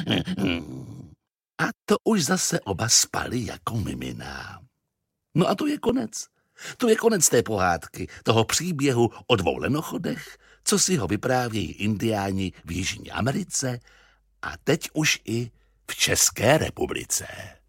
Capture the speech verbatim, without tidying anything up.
A to už zase oba spali jako mimina. No a to je konec. To je konec té pohádky, toho příběhu o dvou lenochodech, co si ho vyprávějí indiáni v Jižní Americe a teď už i v České republice.